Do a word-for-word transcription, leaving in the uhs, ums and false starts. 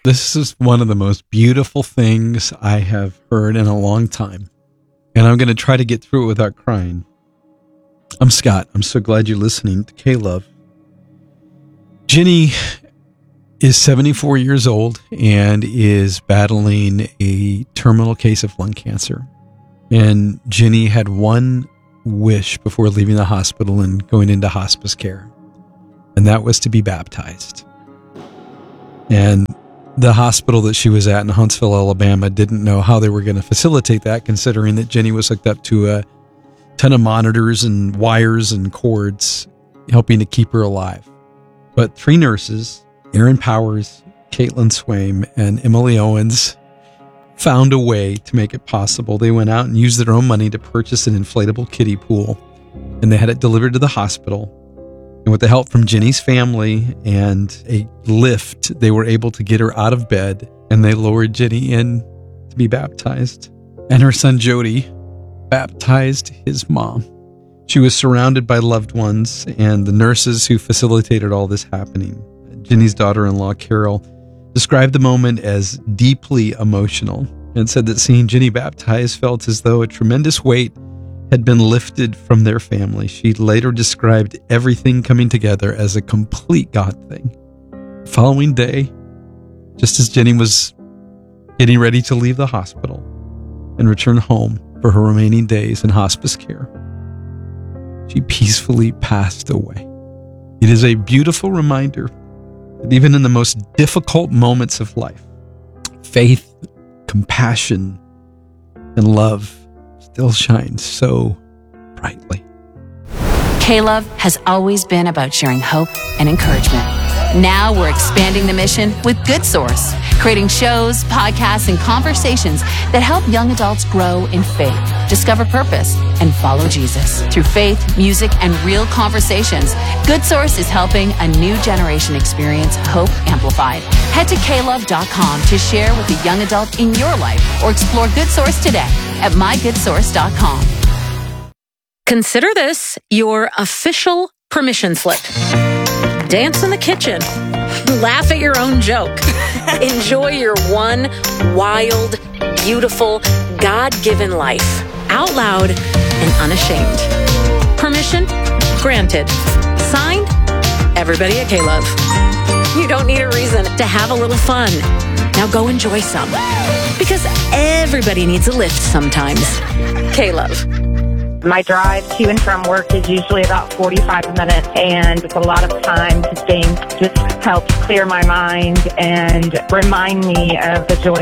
This is one of the most beautiful things I have heard in a long time. And I'm going to try to get through it without crying. I'm Scott. I'm so glad you're listening to K-Love. Jenny is seventy-four years old and is battling a terminal case of lung cancer. And Jenny had one wish before leaving the hospital and going into hospice care. And that was to be baptized. And the hospital that she was at in Huntsville, Alabama, didn't know how they were going to facilitate that, considering that Jenny was hooked up to a ton of monitors and wires and cords, helping to keep her alive. But three nurses, Erin Powers, Caitlin Swaim, and Emily Owens, found a way to make it possible. They went out and used their own money to purchase an inflatable kiddie pool, and they had it delivered to the hospital. And with the help from Jenny's family and a lift, they were able to get her out of bed, and they lowered Jenny in to be baptized. And her son Jody baptized his mom. She was surrounded by loved ones and the nurses who facilitated all this happening. Jenny's daughter-in-law, Carol, described the moment as deeply emotional and said that seeing Jenny baptized felt as though a tremendous weight had been lifted from their family. She later described everything coming together as a complete God thing. The following day, just as Jenny was getting ready to leave the hospital and return home for her remaining days in hospice care, she peacefully passed away. It is a beautiful reminder that even in the most difficult moments of life, faith, compassion, and love still shines so brightly. K-Love has always been about sharing hope and encouragement. Now we're expanding the mission with Good Source, creating shows, podcasts, and conversations that help young adults grow in faith, discover purpose, and follow Jesus. Through faith, music, and real conversations, Good Source is helping a new generation experience hope amplified. Head to K love dot com to share with a young adult in your life or explore Good Source today at my good source dot com. Consider this your official permission slip. Dance in the kitchen. Laugh at your own joke. Enjoy your one wild, beautiful, God-given life. Out loud and unashamed. Permission granted. Signed, everybody at K-Love. You don't need a reason to have a little fun. Now go enjoy some. Because everybody needs a lift sometimes. K-Love. My drive to and from work is usually about forty-five minutes, and it's a lot of time to think. Just helps clear my mind and remind me of the joy